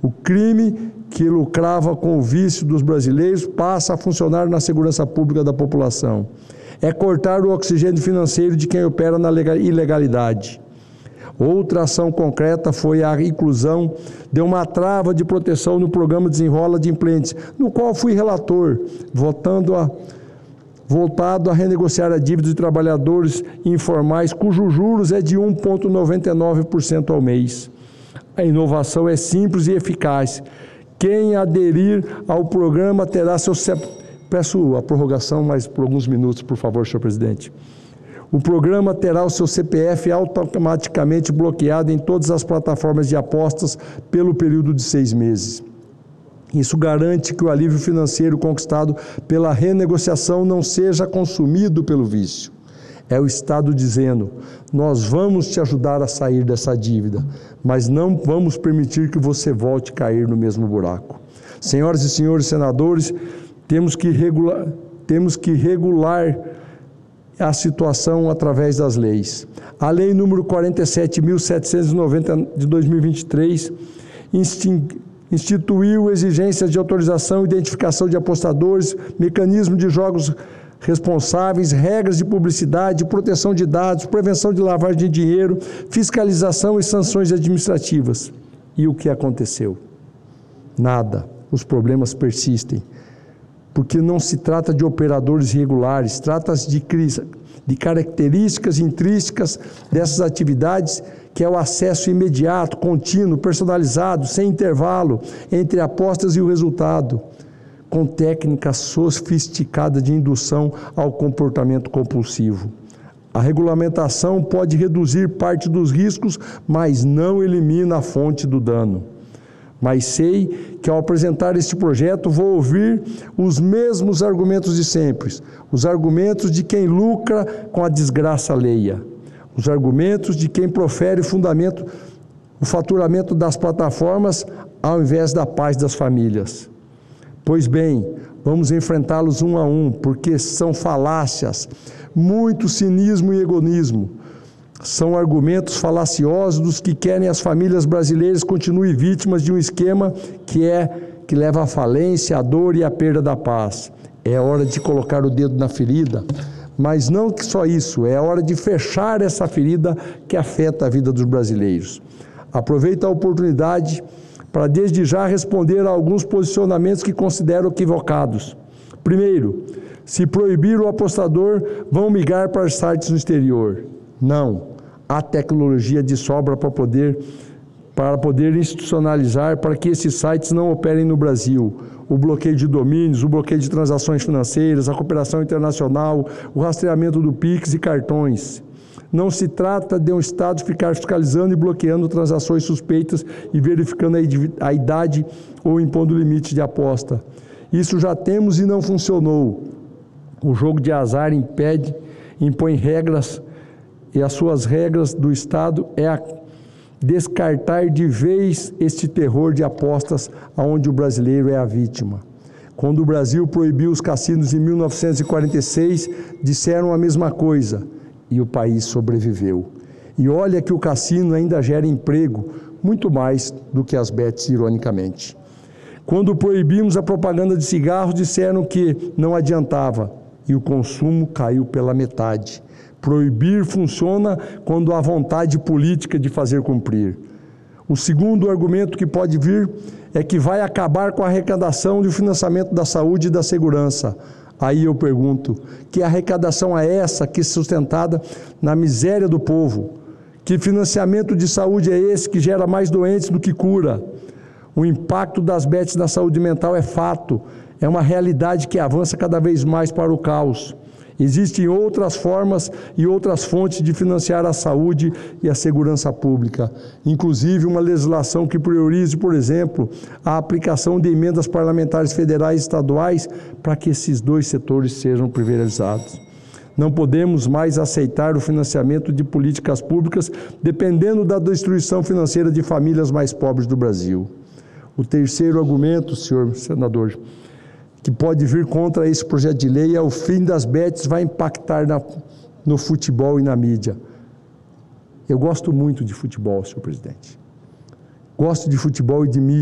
O crime que lucrava com o vício dos brasileiros passa a funcionar na segurança pública da população. É cortar o oxigênio financeiro de quem opera na ilegalidade. Outra ação concreta foi a inclusão de uma trava de proteção no programa Desenrola de Implentes, no qual fui relator, voltado a renegociar a dívida de trabalhadores informais, cujos juros é de 1,99% ao mês. A inovação é simples e eficaz. Quem aderir ao programa terá seu... Peço a prorrogação mais por alguns minutos, por favor, senhor presidente. O programa terá o seu CPF automaticamente bloqueado em todas as plataformas de apostas pelo período de 6 meses. Isso garante que o alívio financeiro conquistado pela renegociação não seja consumido pelo vício. É o Estado dizendo: nós vamos te ajudar a sair dessa dívida, mas não vamos permitir que você volte a cair no mesmo buraco. Senhoras e senhores senadores, temos que regular a situação através das leis. A lei número 47.790 de 2023 instituiu exigências de autorização e identificação de apostadores, mecanismo de jogos responsáveis, regras de publicidade, proteção de dados, prevenção de lavagem de dinheiro, fiscalização e sanções administrativas. E o que aconteceu? Nada. Os problemas persistem. Porque não se trata de operadores irregulares, trata-se de características intrínsecas dessas atividades, que é o acesso imediato, contínuo, personalizado, sem intervalo, entre apostas e o resultado, com técnica sofisticada de indução ao comportamento compulsivo. A regulamentação pode reduzir parte dos riscos, mas não elimina a fonte do dano. Mas sei que ao apresentar este projeto vou ouvir os mesmos argumentos de sempre, os argumentos de quem lucra com a desgraça alheia, os argumentos de quem profere o faturamento das plataformas ao invés da paz das famílias. Pois bem, vamos enfrentá-los um a um, porque são falácias, muito cinismo e egoísmo. São argumentos falaciosos dos que querem as famílias brasileiras continuem vítimas de um esquema que leva à falência, à dor e à perda da paz. É hora de colocar o dedo na ferida, mas não só isso, é hora de fechar essa ferida que afeta a vida dos brasileiros. Aproveito a oportunidade para desde já responder a alguns posicionamentos que considero equivocados. Primeiro, se proibir o apostador, vão migrar para sites no exterior. Não, há tecnologia de sobra para poder institucionalizar para que esses sites não operem no Brasil. O bloqueio de domínios, o bloqueio de transações financeiras, a cooperação internacional, o rastreamento do PIX e cartões. Não se trata de um Estado ficar fiscalizando e bloqueando transações suspeitas e verificando a idade ou impondo limite de aposta. Isso já temos e não funcionou. O jogo de azar impõe regras, e as suas regras do Estado é descartar de vez este terror de apostas onde o brasileiro é a vítima. Quando o Brasil proibiu os cassinos em 1946, disseram a mesma coisa. E o país sobreviveu. E olha que o cassino ainda gera emprego, muito mais do que as bets, ironicamente. Quando proibimos a propaganda de cigarros, disseram que não adiantava, e o consumo caiu pela metade. Proibir funciona quando há vontade política de fazer cumprir. O segundo argumento que pode vir é que vai acabar com a arrecadação e o financiamento da saúde e da segurança. Aí eu pergunto, que arrecadação é essa que é sustentada na miséria do povo? Que financiamento de saúde é esse que gera mais doentes do que cura? O impacto das bets na saúde mental é fato, é uma realidade que avança cada vez mais para o caos. Existem outras formas e outras fontes de financiar a saúde e a segurança pública, inclusive uma legislação que priorize, por exemplo, a aplicação de emendas parlamentares federais e estaduais para que esses dois setores sejam privilegiados. Não podemos mais aceitar o financiamento de políticas públicas dependendo da destruição financeira de famílias mais pobres do Brasil. O terceiro argumento, senhor senador, que pode vir contra esse projeto de lei é o fim das bets vai impactar no futebol e na mídia. Eu gosto muito de futebol, senhor presidente. Gosto de futebol e de mídia.